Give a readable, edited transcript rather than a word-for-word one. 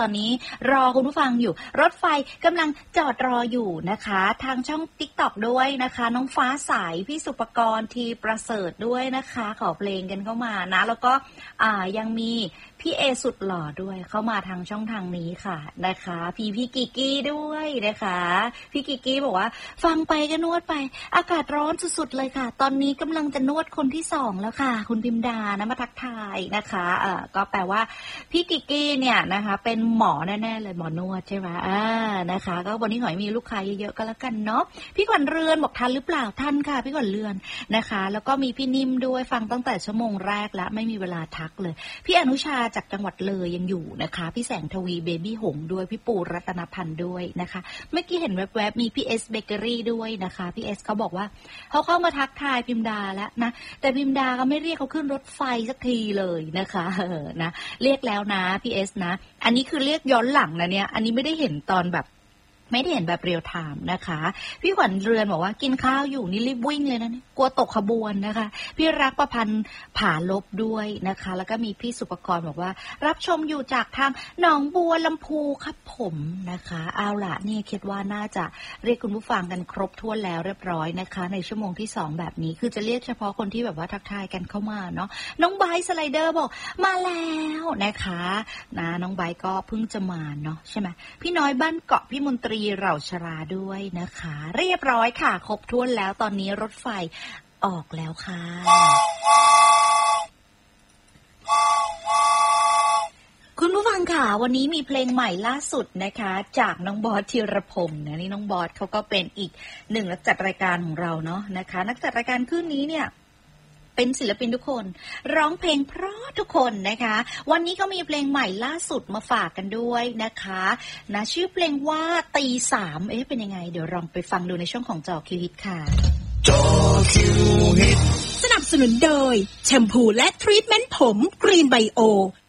ตอนนี้รอคุณผู้ฟังอยู่รถไฟกำลังจอดรออยู่นะคะทางช่อง TikTok ด้วยนะคะน้องฟ้าใสพี่สุปกรณ์ทีประเสริฐด้วยนะคะขอเพลงกันเข้ามานะแล้วก็ยังมีพี่เอสุดหล่อด้วยเข้ามาทางช่องทางนี้ค่ะนะคะพี่กิกกี้ด้วยนะคะพี่กิกกี้บอกว่าฟังไปก็นวดไปอากาศร้อนสุดๆเลยค่ะตอนนี้กำลังจะนวดคนที่2แล้วค่ะคุณพิมดานะมาทักทายนะคะก็แปลว่าพี่กิกกี้เนี่ยนะคะเป็นหมอแน่ๆเลยหมอนวดใช่ไหมนะคะก็วันนี้หน่อยมีลูกค้าเยอะๆก็แล้วกันเนาะพี่ขวัญเรือนบอกทันหรือเปล่าทันค่ะพี่ขวัญเรือนนะคะแล้วก็มีพี่นิ่มด้วยฟังตั้งแต่ชั่วโมงแรกแล้วไม่มีเวลาทักเลยพี่อนุชาจากจังหวัดเลยยังอยู่นะคะพี่แสงทวีเบบี้หงด้วยพี่ปูรัตนพันธ์ด้วยนะคะเมื่อกี้เห็นแวบๆมีพี่เอสเบเกอรี่ด้วยนะคะพี่เอสเขาบอกว่าเขาเข้ามาทักทายพิมดาแล้วนะแต่พิมดาก็ไม่เรียกเขาขึ้นรถไฟสักทีเลยนะคะนะเรียกแล้วนะพี่เอสนะอันนี้คือเรียกย้อนหลังนะเนี่ยอันนี้ไม่ได้เห็นตอนแบบไม่ได้เห็นแบบเรียลไทม์นะคะพี่ขวัญเรือนบอกว่ากินข้าวอยู่นี่รีบวิ่งเลยนะกลัวตกขบวนนะคะพี่รักประพันธ์ผาลบด้วยนะคะแล้วก็มีพี่สุปกรณ์บอกว่ารับชมอยู่จากทางหนองบัวลำพูครับผมนะคะเอาล่ะนี่คิดว่าน่าจะเรียกคุณผู้ฟังกันครบถ้วนแล้วเรียบร้อยนะคะในชั่วโมงที่2แบบนี้คือจะเรียกเฉพาะคนที่แบบว่าทักทายกันเข้ามาเนาะน้องไบร์ทสไลเดอร์บอกมาแล้วนะคะนะน้องไบร์ทก็เพิ่งจะมาเนาะใช่ไหมพี่น้อยบ้านเกาะพี่มนตรีเหล่าชราด้วยนะคะเรียบร้อยค่ะครบถ้วนแล้วตอนนี้รถไฟออกแล้วค่ะคุณผู้ฟังค่ะวันนี้มีเพลงใหม่ล่าสุดนะคะจากน้องบอสธีรพงษ์นะนี่น้องบอสเขาก็เป็นอีกหนึ่งนักจัดรายการของเราเนาะนะคะนักจัดรายการคืนนี้เนี่ยเป็นศิลปินทุกคนร้องเพลงเพราะทุกคนนะคะวันนี้ก็มีเพลงใหม่ล่าสุดมาฝากกันด้วยนะคะนะชื่อเพลงว่าตีสามเป็นยังไงเดี๋ยวลองไปฟังดูในช่วงของจอคิวฮิตค่ะจอคิวฮิตสนับสนุนโดยแชมพูและทรีทเมนต์ผมกรีนไบโอ